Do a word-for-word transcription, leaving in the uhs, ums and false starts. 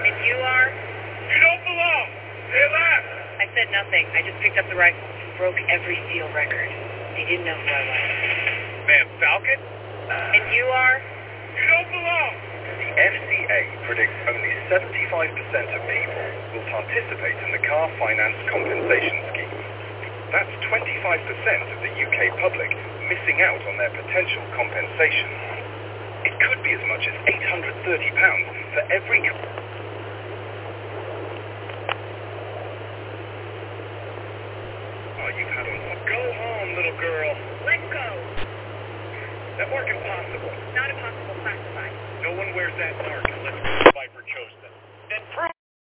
And you are? You don't belong. They left. I said nothing. I just picked up the rifle and broke every steel record. They didn't know who I was. Man, Falcon? And you are? You don't belong. The F C A predicts only seventy-five percent of people will participate in the car finance compensation scheme. That's twenty-five percent of the U K public missing out on their potential compensation. It could be as much as eight hundred thirty pounds for every... Oh, you've had enough. Go home, little girl. Let go. That mark impossible. Not impossible, classified. No one wears that mark unless Viper chose that.